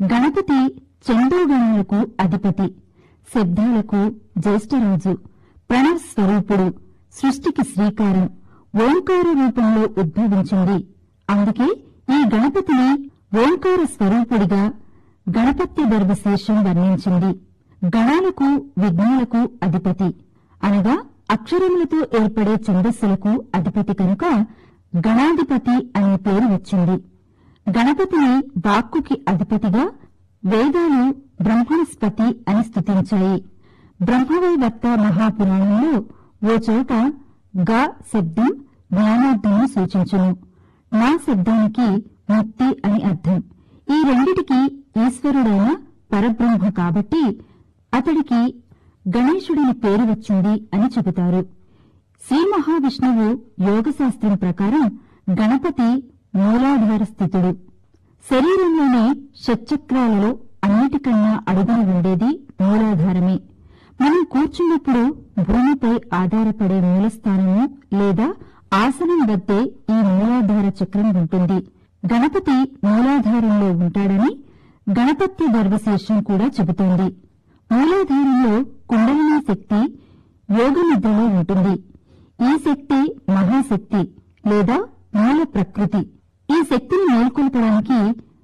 గణపతి చందోగణాలకు అధిపతి, శబ్దాలకు జ్యేష్ఠరాజు, ప్రణవ్ స్వరూపుడు, సృష్టికి శ్రీకారం, ఓంకార రూపంలో ఉద్భవించింది. అందుకే ఈ గణపతిని ఓంకార స్వరూపుడిగా గణపత్య దర్వశేషం వర్ణించింది. గణాలకు విఘ్నాలకు అధిపతి అనగా అక్షరములతో ఏర్పడే ఛందస్సులకు అధిపతి కనుక గణాధిపతి అనే పేరు వచ్చింది. గణపతిని వాక్కుకి అధిపతిగా వేదాలు బ్రహ్మణస్పతి అని స్తుతించాయి. బ్రహ్మవైవర్త మహాపురాణంలో ఓ చోట గ శబ్దం జ్ఞానార్థాన్ని సూచించును, నా శబ్దానికి ముక్తి అని అర్థం. ఈ రెండిటికి ఈశ్వరుడైన పరబ్రహ్మ కాబట్టి అతడికి గణేశుడిని పేరు వచ్చింది అని చెబుతారు. శ్రీ మహావిష్ణువు యోగశాస్త్రం ప్రకారం గణపతి మూలాధార స్థితుడు. శరీరంలోని షట్చక్రాలలో అన్నిటికన్నా అడుగున ఉండేది మూలాధారమే. మనం కూర్చున్నప్పుడు భూమిపై ఆధారపడే మూలస్థానము లేదా ఆసనం వద్దే ఈ మూలాధార చక్రం ఉంటుంది. గణపతి మూలాధారంలో ఉంటాడని గణపత్య దర్వశేషం కూడా చెబుతోంది. మూలాధారంలో కుండలినీ శక్తి యోగనిద్రలో ఉంటుంది. ఈ శక్తి మహాశక్తి లేదా మూల ప్రకృతి. ఈ శక్తిని మేల్కొల్పడానికి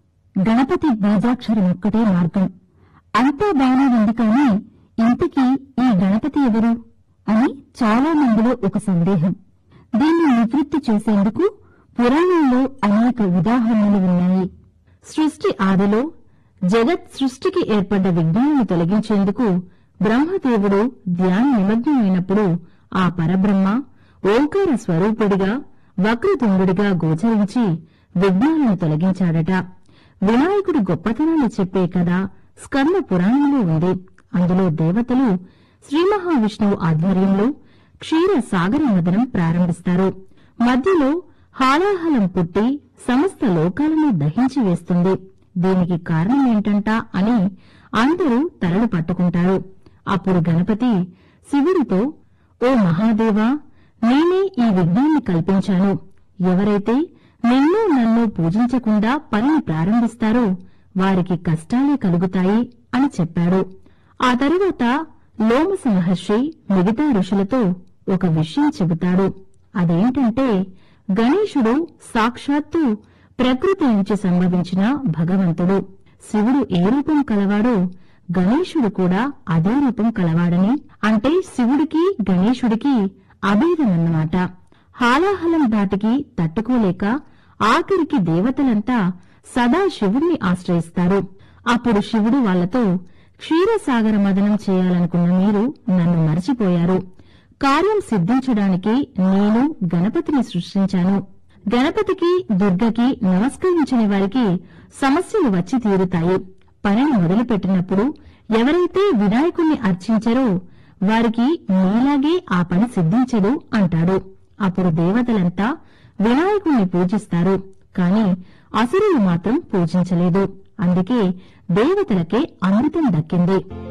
గణపతి బీజాక్షరం ఒక్కటే మార్గం. అంతా బానే ఉంది కానీ ఇంతకీ ఈ గణపతి ఎవరు అని చాలా మందిలో ఒక సందేహం. దీన్ని నివృత్తి చేసేందుకు పురాణాల్లో అనేక ఉదాహరణలు ఉన్నాయి. సృష్టి ఆదిలో జగత్ సృష్టికి ఏర్పడ్డ విఘ్నాలను తొలగించేందుకు బ్రహ్మదేవుడు ధ్యాన నిమగ్నమైనప్పుడు ఆ పరబ్రహ్మ ఓంకార స్వరూపుడిగా వక్రతుండుడిగా గోచరించి విఘ్నాలను తొలగించాడట. వినాయకుడి గొప్పతనాన్ని చెప్పే కథ స్కంద పురాణంలో ఉంది. అందులో దేవతలు శ్రీ మహావిష్ణువు ఆధ్వర్యంలో క్షీర సాగర మదనం ప్రారంభిస్తారు. మధ్యలో హాలాహలం పుట్టి సమస్త లోకాలను దహించి వేస్తుంది. దీనికి కారణమేంటంటా అని అందరూ తలలు పట్టుకుంటారు. అప్పుడు గణపతి శివుడితో, ఓ మహాదేవా, నేనే ఈ విఘ్నాన్ని కల్పించాను. ఎవరైతే నిన్ను నన్ను పూజించకుండా పనిని ప్రారంభిస్తారో వారికి కష్టాలే కలుగుతాయి అని చెప్పాడు. ఆ తరువాత లోమస మహర్షి మిగతా ఋషులతో ఒక విషయం చెబుతాడు. అదేంటంటే గణేశుడు సాక్షాత్తు ప్రకృతి నుంచి సంభవించిన భగవంతుడు. శివుడు ఏ రూపం కలవాడో గణేశుడు కూడా అదే రూపం కలవాడని, అంటే శివుడికి గణేశుడికి అభేదమన్నమాట. హాలాహలం ధాటికి తట్టుకోలేక ఆఖరికి దేవతలంతా సదా శివుణ్ణి ఆశ్రయిస్తారు. అప్పుడు శివుడు వాళ్లతో, క్షీరసాగర మదనం చేయాలనుకున్న మీరు నన్ను మరచిపోయారు. కార్యం సిద్ధించడానికి నేను గణపతిని సృష్టించాను. గణపతికి దుర్గకి నమస్కరించని వారికి సమస్యలు వచ్చి తీరుతాయి. పనిని మొదలుపెట్టినప్పుడు ఎవరైతే వినాయకుణ్ణి అర్చించరో వారికి మీలాగే ఆ పని సిద్ధించదు అంటాడు. అప్పుడు దేవతలంతా వినాయకుణ్ణి పూజిస్తారు, కాని అసురులు మాత్రం పూజించలేదు. అందుకే దేవతలకే అమృతం దక్కింది.